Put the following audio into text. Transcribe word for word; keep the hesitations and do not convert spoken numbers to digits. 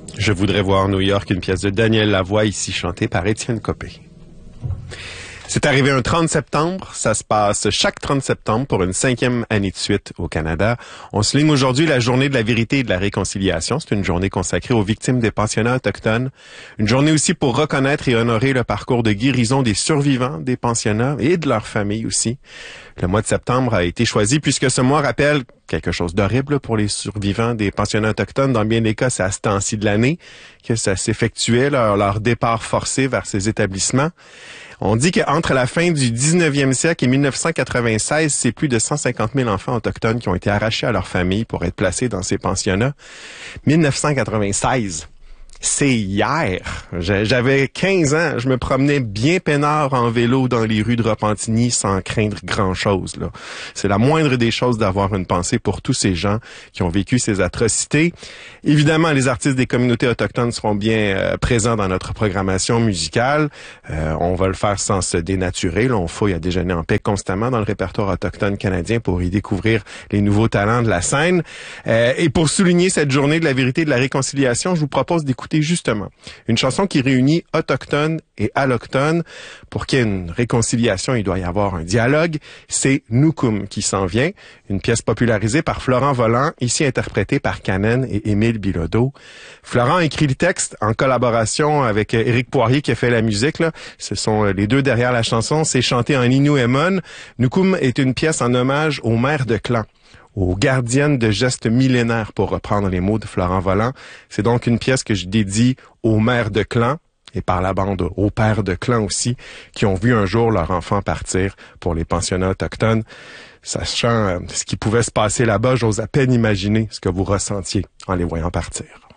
Je voudrais voir New York, une pièce de Daniel Lavoie, ici chantée par Étienne Copé. C'est arrivé un trente septembre. Ça se passe chaque trente septembre pour une cinquième année de suite au Canada. On souligne aujourd'hui la journée de la vérité et de la réconciliation. C'est une journée consacrée aux victimes des pensionnats autochtones. Une journée aussi pour reconnaître et honorer le parcours de guérison des survivants des pensionnats et de leurs familles aussi. Le mois de septembre a été choisi puisque ce mois rappelle quelque chose d'horrible pour les survivants des pensionnats autochtones. Dans bien des cas, c'est à ce temps-ci de l'année que ça s'effectuait, leur, leur départ forcé vers ces établissements. On dit qu'entre la fin du dix-neuvième siècle et mille neuf cent quatre-vingt-seize, c'est plus de cent cinquante mille enfants autochtones qui ont été arrachés à leur famille pour être placés dans ces pensionnats. mille neuf cent quatre-vingt-seize, c'est hier. J'avais quinze ans, je me promenais bien peinard en vélo dans les rues de Repentigny sans craindre grand-chose. Là. C'est la moindre des choses d'avoir une pensée pour tous ces gens qui ont vécu ces atrocités. Évidemment, les artistes des communautés autochtones seront bien euh, présents dans notre programmation musicale. Euh, on va le faire sans se dénaturer. Là, on fouille à déjeuner en paix constamment dans le répertoire autochtone canadien pour y découvrir les nouveaux talents de la scène. Euh, et pour souligner cette journée de la vérité et de la réconciliation, je vous propose d'écouter justement une chanson qui réunit autochtones et allochtones. Pour qu'il y ait une réconciliation, il doit y avoir un dialogue. C'est Nukum qui s'en vient, une pièce popularisée par Florent Volant, ici interprétée par Canen et Émile Bilodeau. Florent a écrit le texte en collaboration avec Éric Poirier qui a fait la musique. Là. Ce sont les deux derrière la chanson. C'est chanté en Innu-Aimon. Nukum est une pièce en hommage aux mères de clan, aux gardiennes de gestes millénaires, pour reprendre les mots de Florent Volant. C'est donc une pièce que je dédie aux mères de clan et par la bande aux pères de clan aussi, qui ont vu un jour leur enfant partir pour les pensionnats autochtones. Sachant ce qui pouvait se passer là-bas, j'ose à peine imaginer ce que vous ressentiez en les voyant partir.